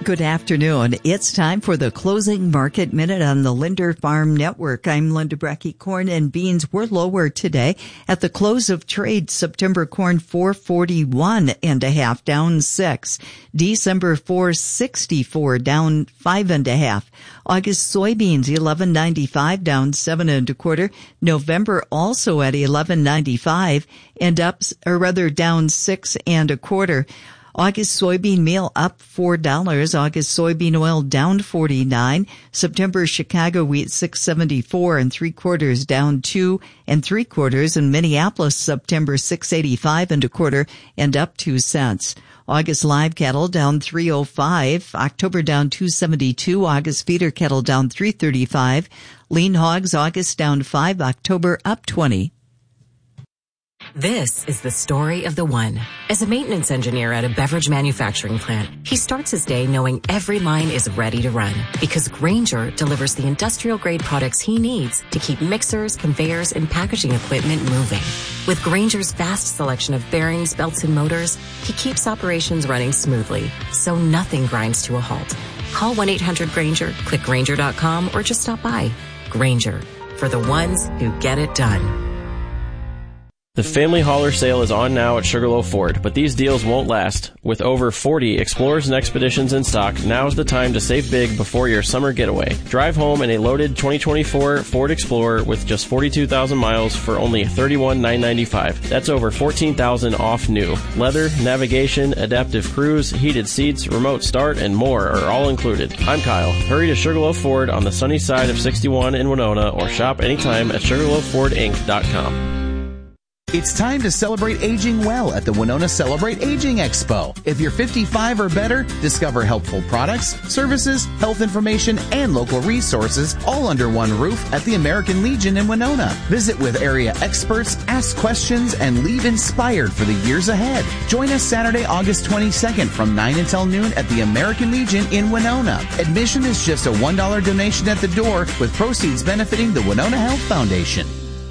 Good afternoon. It's time for the Closing Market Minute on the Linder Farm Network. I'm Linda Brecky. Corn and beans were lower today. At the close of trade, September corn 441.5, down 6. December 464, down 5.5. August soybeans 11.95, down 7.25. November also at 11.95 and down 6.25. August soybean meal up $4. August soybean oil down 49. September Chicago wheat 6.74 3/4, down 2 3/4. And Minneapolis September 6.85 and up 2 cents. August live cattle down 3.05. October down 2.72. August feeder cattle down 3.35. Lean hogs August down 5. October up 20. This is the story of the one. As a maintenance engineer at a beverage manufacturing plant, he starts his day knowing every line is ready to run because Grainger delivers the industrial-grade products he needs to keep mixers, conveyors, and packaging equipment moving. With Grainger's vast selection of bearings, belts, and motors, he keeps operations running smoothly, so nothing grinds to a halt. Call 1-800-GRAINGER, click Grainger.com, or just stop by. Grainger, for the ones who get it done. The Family Hauler sale is on now at Sugarloaf Ford, but these deals won't last. With over 40 Explorers and Expeditions in stock, now's the time to save big before your summer getaway. Drive home in a loaded 2024 Ford Explorer with just 42,000 miles for only $31,995. That's over $14,000 off new. Leather, navigation, adaptive cruise, heated seats, remote start, and more are all included. I'm Kyle. Hurry to Sugarloaf Ford on the sunny side of 61 in Winona or shop anytime at SugarloafFordInc.com. It's time to celebrate aging well at the Winona Celebrate Aging Expo. If you're 55 or better, discover helpful products, services, health information, and local resources all under one roof at the American Legion in Winona. Visit with area experts, ask questions, and leave inspired for the years ahead. Join us Saturday, August 22nd from 9 until noon at the American Legion in Winona. Admission is just a $1 donation at the door with proceeds benefiting the Winona Health Foundation.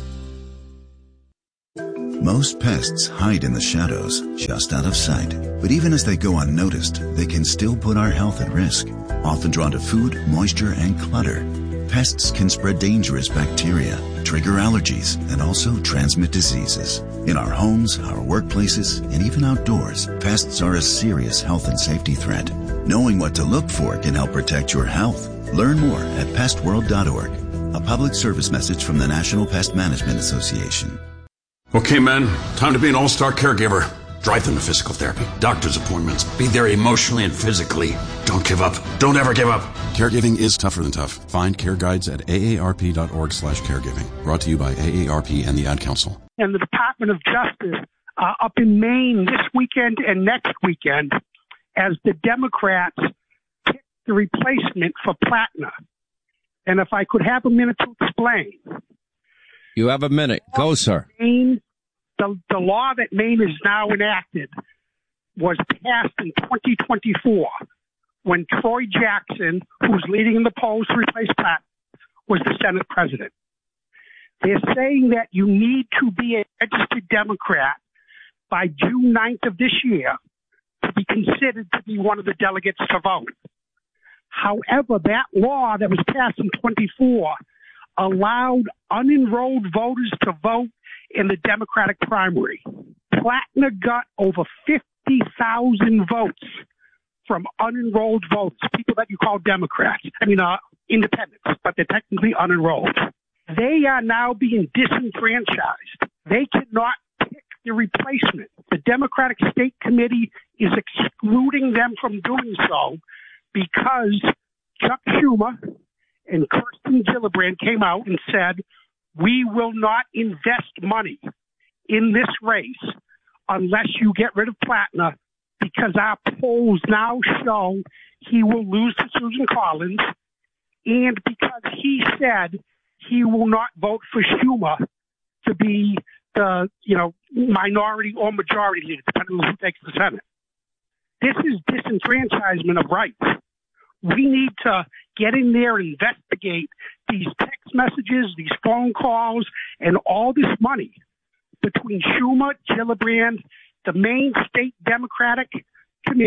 Most pests hide in the shadows, just out of sight. But even as they go unnoticed, they can still put our health at risk. Often drawn to food, moisture, and clutter, pests can spread dangerous bacteria, trigger allergies, and also transmit diseases. In our homes, our workplaces, and even outdoors, pests are a serious health and safety threat. Knowing what to look for can help protect your health. Learn more at pestworld.org. A public service message from the National Pest Management Association. Okay, men, time to be an all-star caregiver. Drive them to physical therapy, doctor's appointments. Be there emotionally and physically. Don't give up. Don't ever give up. Caregiving is tougher than tough. Find care guides at aarp.org/caregiving. Brought to you by AARP and the Ad Council. And the Department of Justice up in Maine this weekend and next weekend as the Democrats pick the replacement for Platner. And if I could have a minute to explain. You have a minute. Go, sir. Maine, the law that Maine has now enacted was passed in 2024 when Troy Jackson, who's leading in the polls to replace Pat, was the Senate president. They're saying that you need to be a registered Democrat by June 9th of this year to be considered to be one of the delegates to vote. However, that law that was passed in 24 allowed unenrolled voters to vote in the Democratic primary. Platner got over 50,000 votes from unenrolled voters, people that you call Democrats. Independents, but they're technically unenrolled. They are now being disenfranchised. They cannot pick the replacement. The Democratic State Committee is excluding them from doing so because Chuck Schumer and Kirsten Gillibrand came out and said, we will not invest money in this race unless you get rid of Platner because our polls now show he will lose to Susan Collins and because he said he will not vote for Schumer to be the, minority or majority leader, depending on who takes the Senate. This is disenfranchisement of rights. We need to get in there and investigate these text messages, these phone calls, and all this money between Schumer, Gillibrand, the Maine State Democratic Committee,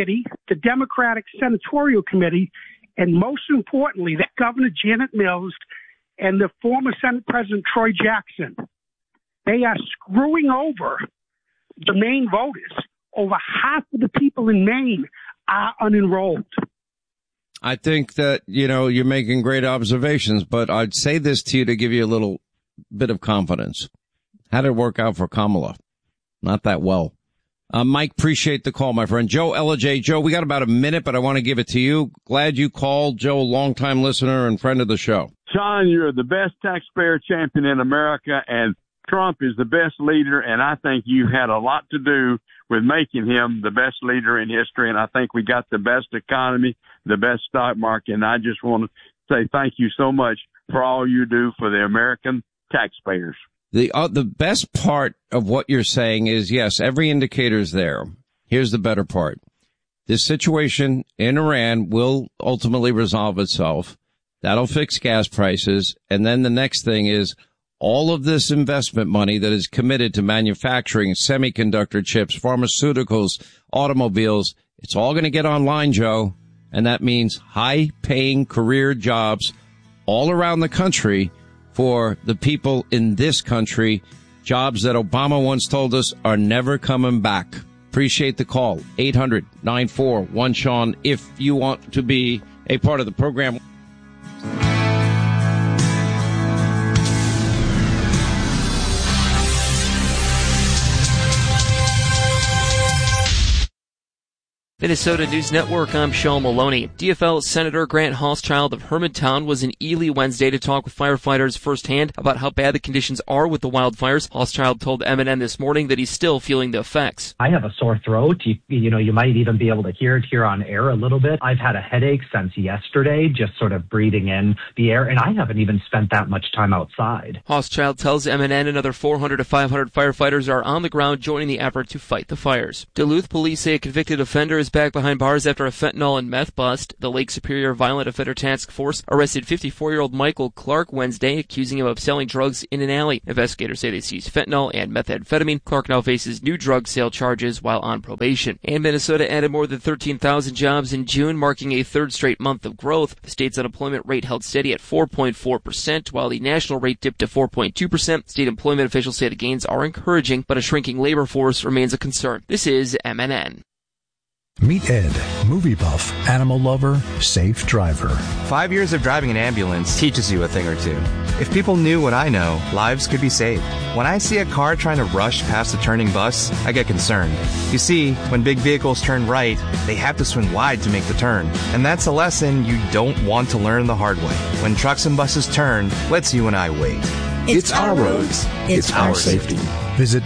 the Democratic Senatorial Committee, and most importantly, that Governor Janet Mills and the former Senate President Troy Jackson. They are screwing over the Maine voters. Over half of the people in Maine are unenrolled. I think that, you're making great observations, but I'd say this to you to give you a little bit of confidence. How did it work out for Kamala? Not that well. Mike, appreciate the call, my friend. Joe LJ. Joe, we got about a minute, but I want to give it to you. Glad you called. Joe, longtime listener and friend of the show. Sean, you're the best taxpayer champion in America, and Trump is the best leader, and I think you had a lot to do with making him the best leader in history, and I think we got the best economy, the best stock market, and I just want to say thank you so much for all you do for the American taxpayers. The best part of what you're saying is, yes, every indicator is there. Here's the better part. This situation in Iran will ultimately resolve itself. That'll fix gas prices. And then the next thing is all of this investment money that is committed to manufacturing semiconductor chips, pharmaceuticals, automobiles. It's all going to get online, Joe. And that means high-paying career jobs all around the country for the people in this country, jobs that Obama once told us are never coming back. Appreciate the call. 800-941-SEAN if you want to be a part of the program. Minnesota News Network, I'm Sean Maloney. DFL Senator Grant Hochschild of Hermantown was in Ely Wednesday to talk with firefighters firsthand about how bad the conditions are with the wildfires. Hochschild told MNN this morning that he's still feeling the effects. I have a sore throat. You might even be able to hear it here on air a little bit. I've had a headache since yesterday, just sort of breathing in the air, and I haven't even spent that much time outside. Hochschild tells MNN another 400 to 500 firefighters are on the ground joining the effort to fight the fires. Duluth police say a convicted offender is back behind bars after a fentanyl and meth bust. The Lake Superior Violent Offender Task Force arrested 54-year-old Michael Clark Wednesday, accusing him of selling drugs in an alley. Investigators say they seized fentanyl and methamphetamine. Clark now faces new drug sale charges while on probation. And Minnesota added more than 13,000 jobs in June, marking a third straight month of growth. The state's unemployment rate held steady at 4.4%, while the national rate dipped to 4.2%. State employment officials say the gains are encouraging, but a shrinking labor force remains a concern. This is MNN. Meet Ed, movie buff, animal lover, safe driver. 5 years of driving an ambulance teaches you a thing or two. If people knew what I know, lives could be saved. When I see a car trying to rush past a turning bus, I get concerned. You see, when big vehicles turn right, they have to swing wide to make the turn. And that's a lesson you don't want to learn the hard way. When trucks and buses turn, let's you and I wait. It's our roads. It's our safety. Visit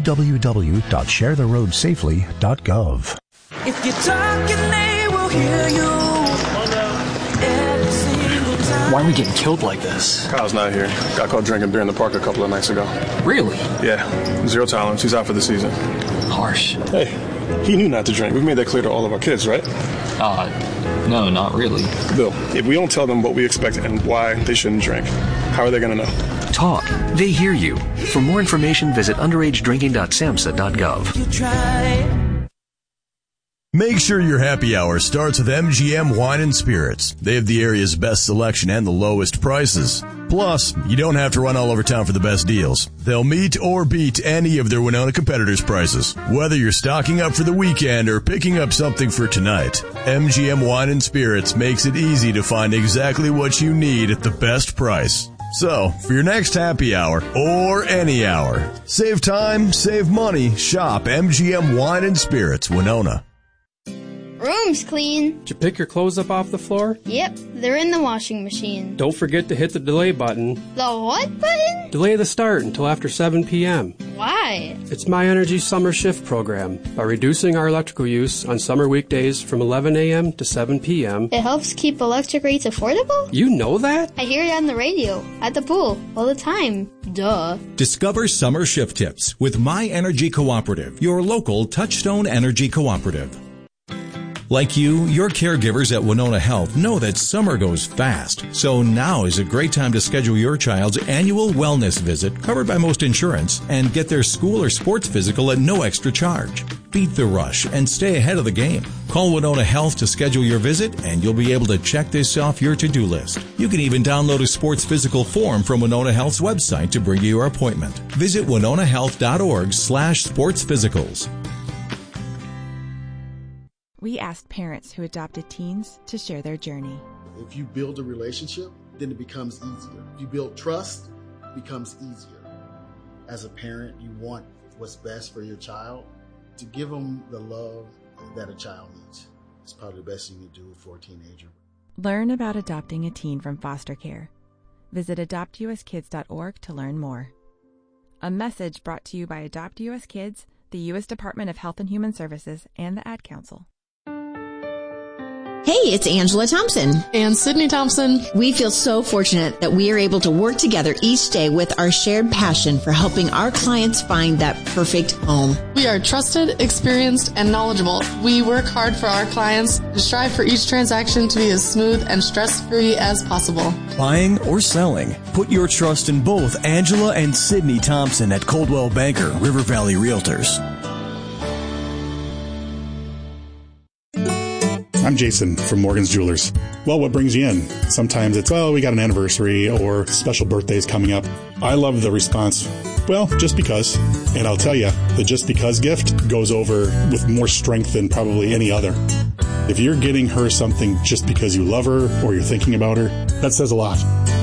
www.sharetheroadsafely.gov. If you're talking, they will hear you. Every single time. Why are we getting killed like this? Kyle's not here. Got caught drinking beer in the park a couple of nights ago. Really? Yeah. 0 tolerance. He's out for the season. Harsh. Hey, he knew not to drink. We've made that clear to all of our kids, right? No, not really. Bill, if we don't tell them what we expect and why they shouldn't drink, how are they going to know? Talk. They hear you. For more information, visit underagedrinking.samhsa.gov. You try. Make sure your happy hour starts with MGM Wine and Spirits. They have the area's best selection and the lowest prices. Plus, you don't have to run all over town for the best deals. They'll meet or beat any of their Winona competitors' prices. Whether you're stocking up for the weekend or picking up something for tonight, MGM Wine and Spirits makes it easy to find exactly what you need at the best price. So, for your next happy hour, or any hour, save time, save money, shop MGM Wine and Spirits, Winona. Room's clean. Did you pick your clothes up off the floor? Yep, they're in the washing machine. Don't forget to hit the delay button. The what button? Delay the start until after 7 p.m. Why? It's My Energy Summer Shift program. By reducing our electrical use on summer weekdays from 11 a.m. to 7 p.m. It helps keep electric rates affordable? You know that? I hear it on the radio, at the pool, all the time. Duh. Discover summer shift tips with My Energy Cooperative, your local Touchstone Energy Cooperative. Like you, your caregivers at Winona Health know that summer goes fast. So now is a great time to schedule your child's annual wellness visit covered by most insurance and get their school or sports physical at no extra charge. Beat the rush and stay ahead of the game. Call Winona Health to schedule your visit, and you'll be able to check this off your to-do list. You can even download a sports physical form from Winona Health's website to bring you your appointment. Visit winonahealth.org/sportsphysicals. We asked parents who adopted teens to share their journey. If you build a relationship, then it becomes easier. If you build trust, it becomes easier. As a parent, you want what's best for your child. To give them the love that a child needs. It's probably the best thing you can do for a teenager. Learn about adopting a teen from foster care. Visit adoptuskids.org to learn more. A message brought to you by Adopt U.S. Kids, the U.S. Department of Health and Human Services, and the Ad Council. Hey, it's Angela Thompson. And Sydney Thompson. We feel so fortunate that we are able to work together each day with our shared passion for helping our clients find that perfect home. We are trusted, experienced, and knowledgeable. We work hard for our clients and strive for each transaction to be as smooth and stress-free as possible. Buying or selling, put your trust in both Angela and Sydney Thompson at Coldwell Banker, River Valley Realtors. I'm Jason from Morgan's Jewelers. Well, what brings you in? Sometimes it's, we got an anniversary or special birthdays coming up. I love the response, well, just because. And I'll tell you, the just because gift goes over with more strength than probably any other. If you're getting her something just because you love her or you're thinking about her, that says a lot.